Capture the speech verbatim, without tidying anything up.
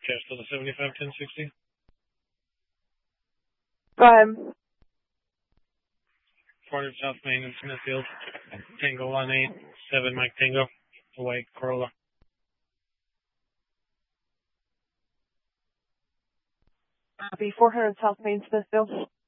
Cash to the seventy-five ten sixty. Go ahead. four hundred South Main in Smithfield. Tango one eight seven Mike Tango. White Corolla. Copy. four hundred South Main, Smithfield.